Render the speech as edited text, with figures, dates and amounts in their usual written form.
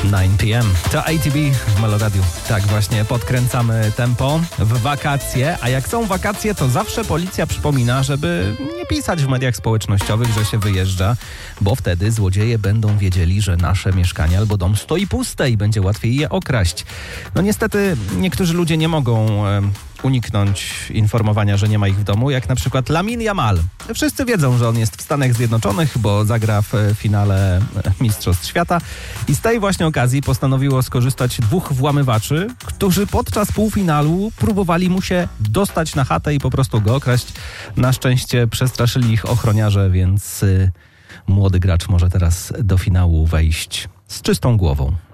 9 p.m. To ATB w Meloradiu. Tak właśnie, podkręcamy tempo w wakacje, a jak są wakacje, to zawsze policja przypomina, żeby nie pisać w mediach społecznościowych, że się wyjeżdża, bo wtedy złodzieje będą wiedzieli, że nasze mieszkanie albo dom stoi puste i będzie łatwiej je okraść. No niestety niektórzy ludzie nie mogą uniknąć informowania, że nie ma ich w domu, jak na przykład Lamine Yamal. Wszyscy wiedzą, że on jest w Stanach Zjednoczonych, bo zagra w finale Mistrzostw Świata i z tej właśnie okazji postanowiło skorzystać dwóch włamywaczy, którzy podczas półfinału próbowali mu się dostać na chatę i po prostu go okraść. Na szczęście przestraszyli ich ochroniarze, więc młody gracz może teraz do finału wejść z czystą głową.